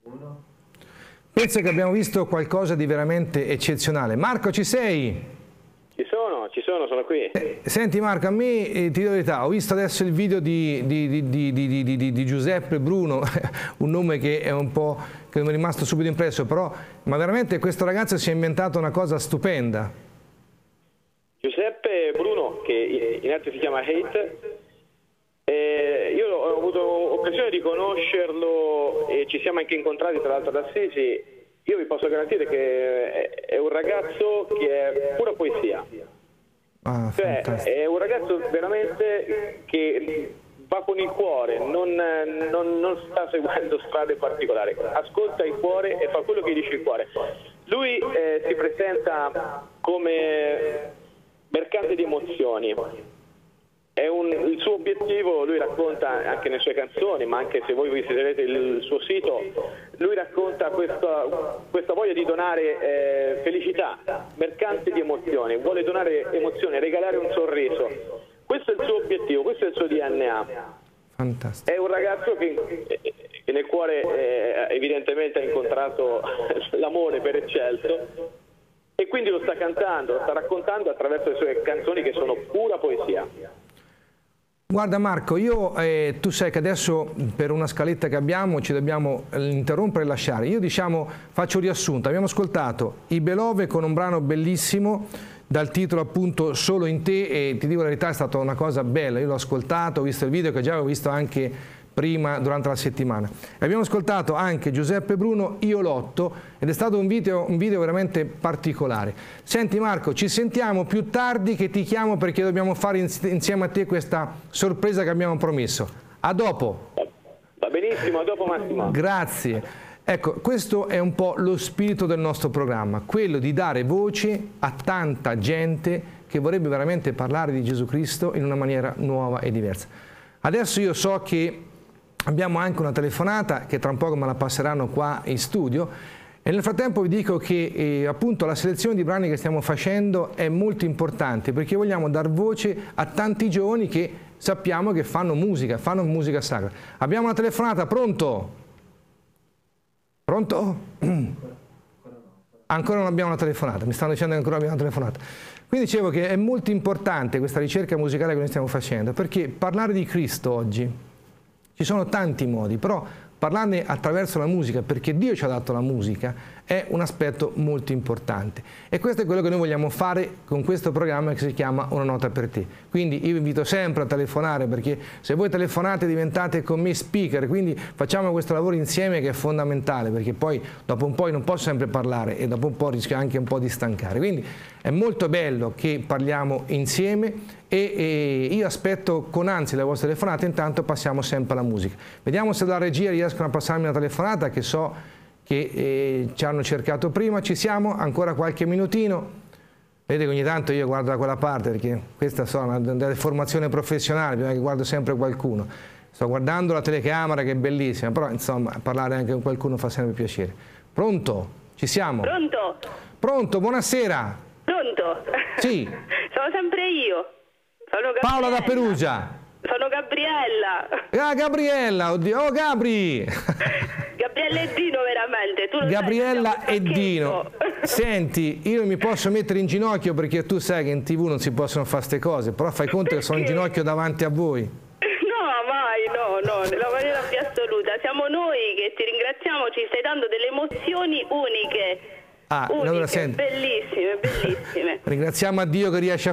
Penso che abbiamo visto qualcosa di veramente eccezionale. Marco, ci sei? Sono qui. Senti Marco, a me, ti dico la verità, ho visto adesso il video di Giuseppe Bruno, un nome che è un po', che mi è rimasto subito impresso, però, ma veramente questo ragazzo si è inventato una cosa stupenda. Giuseppe Bruno, che in arte si chiama Hate, io ho avuto occasione di conoscerlo e ci siamo anche incontrati tra l'altro ad Assisi. Io vi posso garantire che è un ragazzo che è pura poesia. Cioè, è un ragazzo veramente che va con il cuore, non sta seguendo strade particolari, ascolta il cuore e fa quello che dice il cuore. Lui si presenta come mercante di emozioni. Il suo obiettivo, lui racconta anche nelle sue canzoni, ma anche se voi visiterete il suo sito, lui racconta questa voglia di donare felicità, mercante di emozioni, vuole donare emozioni, regalare un sorriso. Questo è il suo obiettivo, questo è il suo DNA. Fantastico. È un ragazzo che nel cuore evidentemente ha incontrato l'amore per Eccelso e quindi lo sta cantando, lo sta raccontando attraverso le sue canzoni che sono pura poesia. Guarda Marco, tu sai che adesso per una scaletta che abbiamo ci dobbiamo interrompere e lasciare. Io faccio un riassunto. Abbiamo ascoltato I Belove con un brano bellissimo dal titolo appunto Solo in te e ti dico la verità è stata una cosa bella. Io l'ho ascoltato, ho visto il video che già avevo visto anche prima durante la settimana. Abbiamo ascoltato anche Giuseppe Bruno, Io Lotto, ed è stato un video veramente particolare. Senti Marco, ci sentiamo più tardi che ti chiamo perché dobbiamo fare insieme a te questa sorpresa che abbiamo promesso. A dopo. Va benissimo, a dopo Massimo. Grazie. Ecco, questo è un po' lo spirito del nostro programma, quello di dare voce a tanta gente che vorrebbe veramente parlare di Gesù Cristo in una maniera nuova e diversa. Adesso io so che abbiamo anche una telefonata che tra un po' me la passeranno qua in studio e nel frattempo vi dico che appunto la selezione di brani che stiamo facendo è molto importante perché vogliamo dar voce a tanti giovani che sappiamo che fanno musica sacra. Abbiamo una telefonata, pronto? Pronto? Ancora non abbiamo una telefonata, mi stanno dicendo che ancora non abbiamo una telefonata. Quindi dicevo che è molto importante questa ricerca musicale che noi stiamo facendo perché parlare di Cristo oggi ci sono tanti modi, però parlarne attraverso la musica, perché Dio ci ha dato la musica, è un aspetto molto importante. E questo è quello che noi vogliamo fare con questo programma che si chiama Una Nota per Te. Quindi io vi invito sempre a telefonare, perché se voi telefonate diventate con me speaker, quindi facciamo questo lavoro insieme che è fondamentale, perché poi dopo un po' non posso sempre parlare e dopo un po' rischio anche un po' di stancare. Quindi è molto bello che parliamo insieme e io aspetto con ansia le vostre telefonate, intanto passiamo sempre alla musica. Vediamo se la regia riescono a passarmi una telefonata, che so che ci hanno cercato prima. Ci siamo? Ancora qualche minutino? Vedete che ogni tanto io guardo da quella parte, perché questa è una formazione professionale, bisogna che guardo sempre qualcuno. Sto guardando la telecamera che è bellissima, però insomma parlare anche con qualcuno fa sempre piacere. Pronto? Ci siamo? Pronto? Pronto, buonasera. Pronto? Sì. Sono sempre io. Sono Gabriella. Paola da Perugia. Sono Gabriella. Ah, Gabriella, oddio, oh Gabri! Gabriella e Dino veramente. Tu Gabriella e Dino. Senti, io mi posso mettere in ginocchio perché tu sai che in TV non si possono fare queste cose, però fai conto che sono in ginocchio davanti a voi. No, mai, no, nella maniera più assoluta. Siamo noi che ti ringraziamo, ci stai dando delle emozioni uniche. Ah, allora senti. Bellissime, bellissime. Ringraziamo a Dio che riesce a